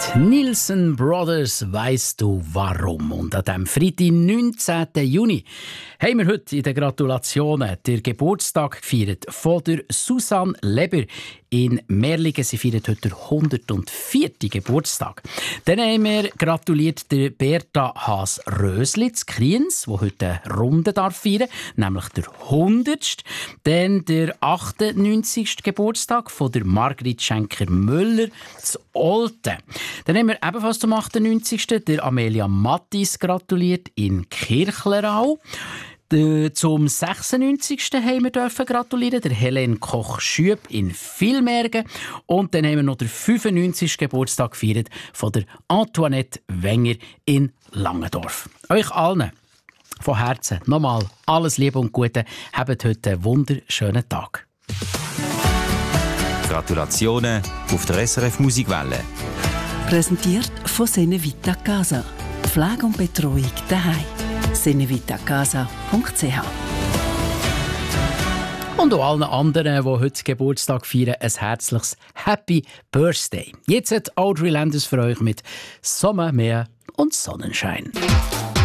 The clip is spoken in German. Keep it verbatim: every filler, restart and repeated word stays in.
Nielsen Brothers, «Weißt du warum?» Und an diesem Freitag, neunzehnten Juni, haben wir heute in den Gratulationen den Geburtstag gefeiert von der Susanne Leber in Merlingen. Sie feiert heute den hundertvierten Geburtstag. Dann haben wir gratuliert der Bertha Haas-Rösli zu Kriens, die heute eine Runde darf feiern, nämlich der hundertste. Dann der achtundneunzigste Geburtstag von der Margrit Schenker-Müller zu Olten. Dann haben wir ebenfalls zum achtundneunzigsten der Amelia Mattis gratuliert in Kirchlerau. Zum sechsundneunzigsten haben wir dürfen gratulieren, der Helene Koch-Schüb in Villmergen. Und dann haben wir noch den fünfundneunzigsten Geburtstag gefeiert von der Antoinette Wenger in Langendorf. Euch allen von Herzen nochmal alles Liebe und Gute. Habt heute einen wunderschönen Tag. Gratulationen auf der S R F Musikwelle. Präsentiert von Senevita Casa. Pflege und Betreuung daheim. senevitacasa punkt c h. Und auch allen anderen, die heute Geburtstag feiern, ein herzliches Happy Birthday. Jetzt hat Audrey Landers für euch mit Sommer, Meer und Sonnenschein.